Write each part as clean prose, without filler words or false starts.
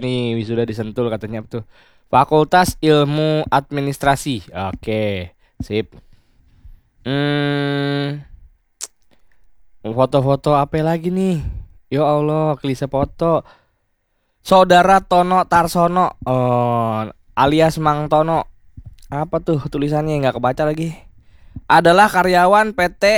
nih, wisuda di Sentul katanya tuh. Fakultas Ilmu Administrasi. Oke, sip. Hmm, foto-foto apa lagi nih? Ya Allah, klise foto. Saudara Tono Tarsono, oh, alias Mang Tono. Apa tuh tulisannya nggak kebaca lagi? Adalah karyawan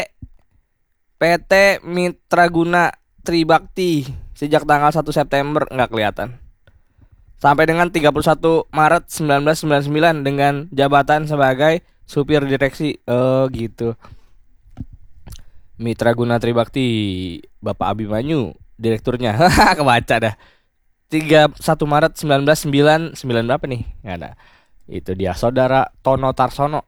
PT Mitraguna Tribakti sejak tanggal 1 September nggak kelihatan. Sampai dengan 31 Maret 1999 dengan jabatan sebagai supir direksi. Oh gitu. Mitra Guna Tribakti, Bapak Abimanyu, direkturnya. Kebaca dah. 31 Maret 1999 berapa nih? Nggak ada. Itu dia saudara Tono Tarsono.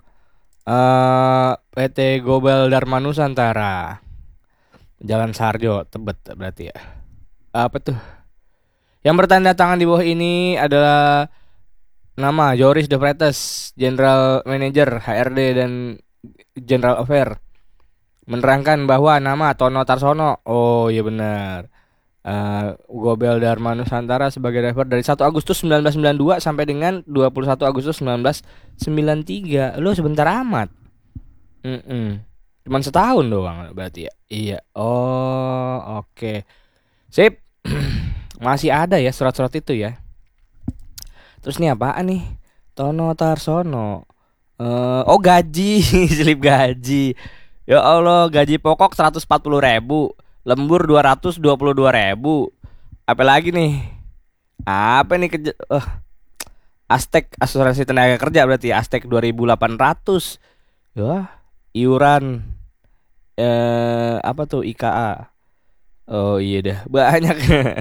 PT Gobel Dharma Nusantara. Jalan Sarjo, Tebet berarti ya. Apa tuh? Yang bertanda tangan di bawah ini adalah nama Joris De Vretes, General Manager HRD dan General Affair. Menerangkan bahwa nama Tono Tarsono, oh iya benar, Gobel Dharma Nusantara sebagai driver dari 1 Agustus 1992 sampai dengan 21 Agustus 1993. Lo sebentar amat. Cuman setahun doang berarti ya. Iya. Oh, oke. Sip. Masih ada ya surat-surat itu ya. Terus nih apaan nih? Tono Tarsono. Oh gaji, slip gaji. Ya Allah, gaji pokok 140.000, lembur 222.000. Apa lagi nih? Apa nih Aztek asuransi tenaga kerja berarti ya, Aztek 2.800. Ya, iuran apa tuh IKA. Oh iya dah, banyak.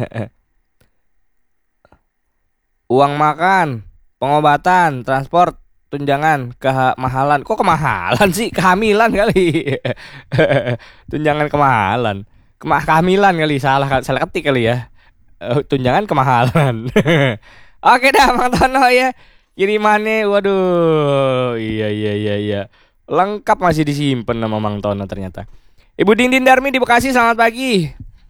Uang makan, pengobatan, transport, tunjangan, kemahalan. Kok kemahalan sih? Kehamilan kali. Tunjangan kemahalan. Kehamilan kali, salah ketik kali ya. Tunjangan kemahalan. Oke dah Mang Tono ya. Kirimannya waduh. Iya. Lengkap masih disimpan nama Mang Tono ternyata. Ibu Dindin Darmi di Bekasi, selamat pagi.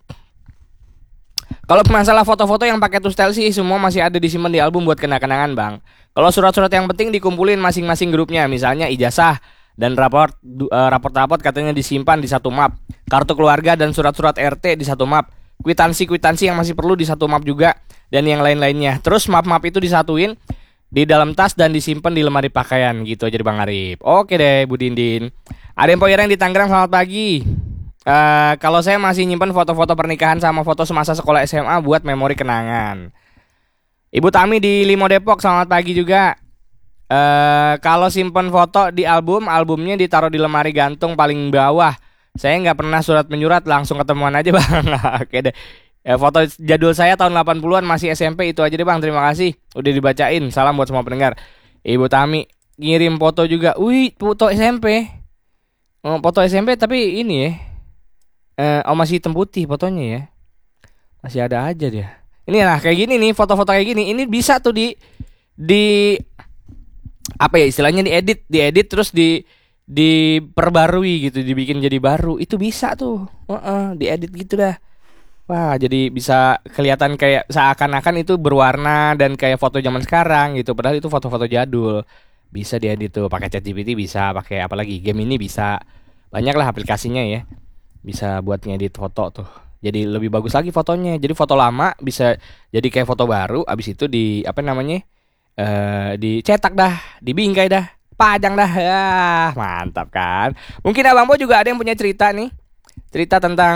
Kalau masalah foto-foto yang pakai tustel sih semua masih ada disimpan di album buat kenang-kenangan bang. Kalau surat-surat yang penting dikumpulin masing-masing grupnya, misalnya ijazah dan raport katanya disimpan di satu map, kartu keluarga dan surat-surat RT di satu map, kwitansi yang masih perlu di satu map juga, dan yang lain-lainnya. Terus map-map itu disatuin di dalam tas dan disimpan di lemari pakaian gitu aja Bang Arif. Oke deh Bu Dindin. Ada yang poyereng di Tangerang, selamat pagi. Kalau saya masih nyimpen foto-foto pernikahan sama foto semasa sekolah SMA buat memori kenangan. Ibu Tami di Limo Depok, selamat pagi juga. Kalau simpen foto di albumnya ditaruh di lemari gantung paling bawah. Saya nggak pernah surat menyurat, langsung ketemuan aja bang. Oke deh. Foto jadul saya tahun 80-an masih SMP, itu aja deh bang. Terima kasih udah dibacain. Salam buat semua pendengar. Ibu Tami ngirim foto juga. Wih, foto SMP. Foto SMP tapi ini ya. Masih hitam putih fotonya ya. Masih ada aja dia. Ini nah kayak gini nih, foto-foto kayak gini. Ini bisa tuh di apa ya istilahnya, diedit terus diperbarui gitu, dibikin jadi baru. Itu bisa tuh. Diedit gitu dah. Wah, jadi bisa kelihatan kayak seakan-akan itu berwarna dan kayak foto zaman sekarang gitu. Padahal itu foto-foto jadul. Bisa diedit tuh pakai ChatGPT, bisa pakai apalagi game ini bisa. Banyak lah aplikasinya ya. Bisa buat ngedit foto tuh. Jadi lebih bagus lagi fotonya. Jadi foto lama bisa jadi kayak foto baru. Abis itu di apa namanya? Dicetak dah, dibingkai dah, pajang dah. Mantap kan? Mungkin Abang Po juga ada yang punya cerita nih. Cerita tentang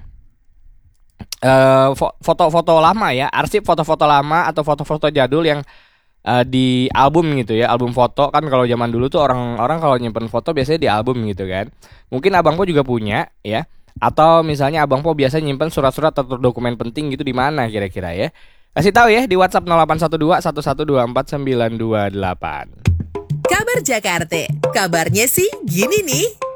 foto-foto lama ya, arsip foto-foto lama atau foto-foto jadul yang di album gitu ya, album foto kan. Kalau zaman dulu tuh orang kalau nyimpen foto biasanya di album gitu kan. Mungkin Abang Po juga punya ya, atau misalnya Abang Po biasa nyimpen surat-surat atau dokumen penting gitu di mana kira-kira ya. Kasih tahu ya di WhatsApp 0812 1124 928. Kabar Jakarta, kabarnya sih gini nih.